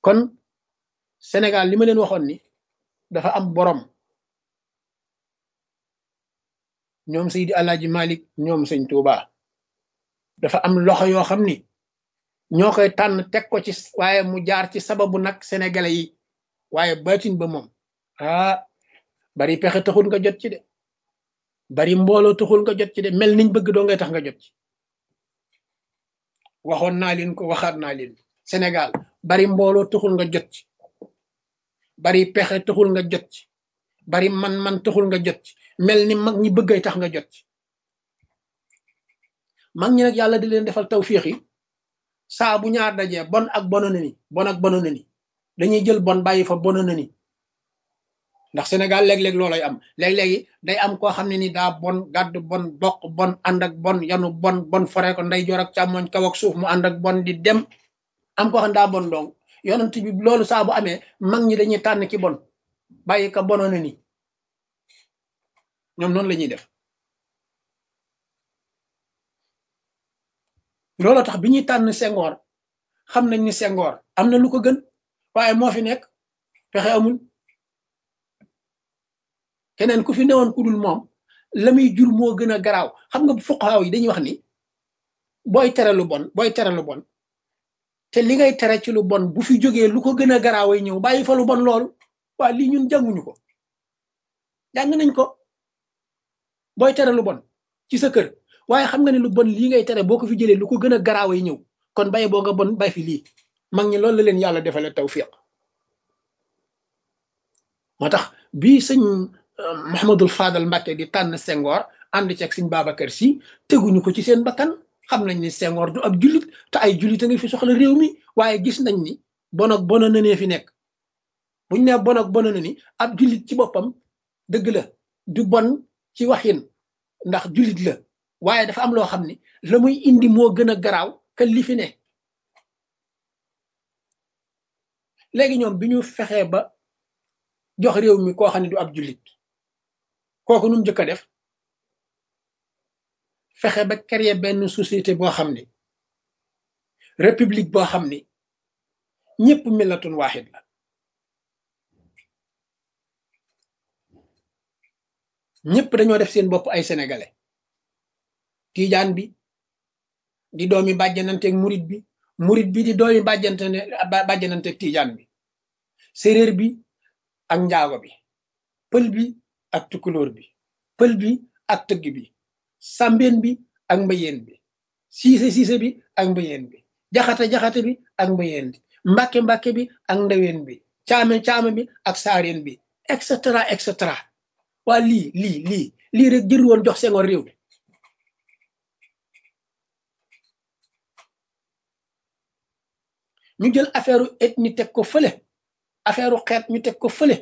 kon Sénégal li ma leen waxoon ni dafa am borom ñoom Seydi Alaaji Malik ñoom sëñ Tuuba dafa am loxo yoo xam ni ñoo koy tànn teg ko ci waaye mu jaar ci sababu nag sénégalais yi waaye baatin ba moom bari pexe taxul nga jot ci de bari mbooloo taxul nga jot ci de mel niñ bëgg doo ngay tax nga jot ci waxoon naa leen ko waxaat naa leen Sénégal bari mbooloo taxul nga jot ci bari pexe taxul nga jot ci bari man taxul nga jot ci mel ni mag ñi bëggay tax nga jot ci mag ñi nag yàlla di leen defal tawfiix yi saa bu ñaar dajee bon ak bono na ni bon ak bono na ni dañuy jël bon bàyyi fa bono na ni ndax Sénégal léeg-léeg loolay am léeg-léegi day am koo xam ne ni daa bon gàdd bon bokk bon ànd ak bon yanu bon bon fore ko nday joor ak càmmoñ kaw ak suuf mu ànd ak bon di dem am koo xam ne daa bon dong yonent bi loolu saa bu amee mag ñi dañuy tànn ki bon bàyyi ka bono na ni ñoom noonu la ñuy def loolu tax bi ñuy tànn Senghor xam nañ ni Senghor am na lu ko gën waaye moo fi nekk pexe amul keneen ku fi newoon ku dul moom la muy jur moo gën a garaaw xam nga fuqahaa yi dañuy wax ni booy tere lu bon te li ngay tere ci lu bon bu fi jógee lu ko gën a garaaw ay ñëw bàyyi fa lu bon loolu waa lii ñun jànguñu ko jàng nañ ko booy tere lu bon ci sa kër waaye xam nga ne lu bon lii ngay tere boo ko fi jëlee lu ko gën a garaaw ay ñëw kon bay boo nga bon bay fi lii mag ñi loolu la leen yàlla defale tawfiq moo tax bii sëñ Mouhamadul Fadal Mbacke di tànn Senghor ànd ci ak sëñ Babacar Sy teguñu ko ci seen bakkan xam nañ ni Senghor du ab jullit te ay jullit a ngi fi soxla réew mi waaye gis nañ ni bon ak bono na nee fi nekk buñ ne bon ak bono na ni ab jullit ci boppam dëgg la du bon ci waxin ndax jullit la waaye dafa am loo xam ni la muy indi moo gën a garaaw que li fi ne léegi ñoom bi ñu fexee ba jox réew mi koo xam ne du ab jullit kooku nu mu njëkk a def fexe ba créer benn société boo xam ni république boo xam ni ñëpp millatun waaxid la ñëpp dañoo def seen bopp ay sénégalais tiijaan bi di doomi bàjjananteeg murit bi di doomi bàjjananteeg tiijaan bi séréer bi ak njaago bi pël bi ak tukulóor bi pël bi ak tëgg bi sàmbeen bi ak mbayeen bi siise bi ak mbayeen bi jaxate bi ak mbayeen bi mbàkke bi ak ndaween bi caame bi ak saareen bi et cetera waa lii rek jëru woon jox Senghor réew mi ñu jël affaire ethnie teg ko fële affaire xeet ñu teg ko fële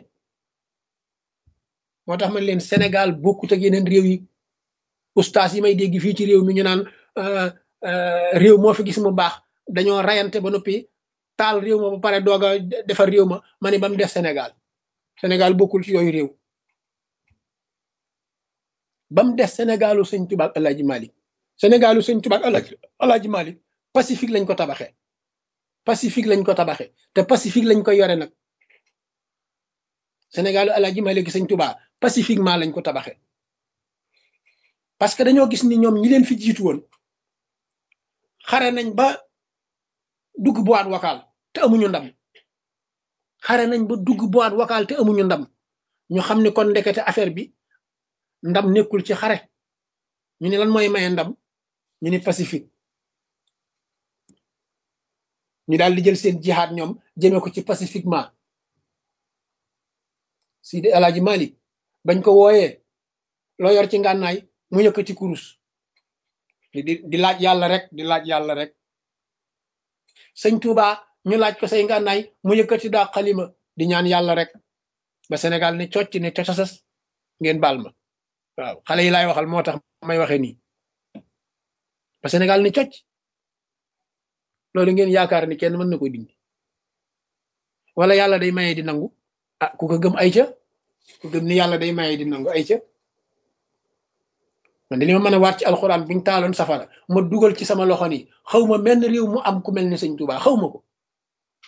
moo tax man leen Sénégal bokkut ak yeneen réew yi ustaas yi may dégg fii ci réew mi ñu naan réew moo fi gis mu baax dañoo rayante ba noppi taal réew ma ba pare doog a defar réew ma ne ba mu def Sénégal bokkul ci yooyu réew ba mu def Sénégalu sëñ Tuubaa ak Alaaji Malik Sénégalu sëñ Tuubaa ak Alaaji Malik Pacifique lañ ko tabaxee te Pacifique lañ koy yore nag Sénégalu Alaaji Malik sëñ Tuubaa pacifiquement lañ ko tabaxee parce que dañoo gis ni ñoom ñi leen fi jiitu woon xare nañ ba dugg boîte vocale te amuñu ndam ñu xam ne kon ndekete affaire bi ndam nekkul ci xare ñu ne lan mooy maye ndam ñu ne pacifique ñu daal di jël seen jihaad ñoom jëmee ko ci pacifiquement Sidi Alaaji Malik bañ ko wooyee loo yor ci ngànnaay mu yëkkati kurus di laaj yàlla rek sëñ Touba ñu laaj ko say ngànnaay mu yëkkati daa xalima di ñaan yàlla rek ba Sénégal ne cocc ne cocasas ngeen baal ma waaw xale yi laay waxal moo tax may waxee nii ba Sénégal ne cocc loolu ngeen yaakaar ni kenn mën na ko dindi wala yàlla day maye di nangu ku ko gëm ay ca ku gëm ni yàlla day maye di nangu ay ca man de li ma mën a waat ci alxuraan buñ taaloon safara ma dugal ci sama loxo nii xaw ma menn réew mu am ku mel ni sëñ Touba xaw ma ko